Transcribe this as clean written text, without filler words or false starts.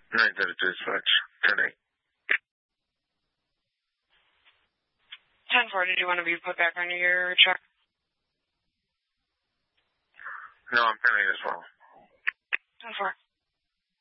932 dispatch. 10-8. 10-4, did you want to be put back on your check? No, I'm pending as well. 10-4.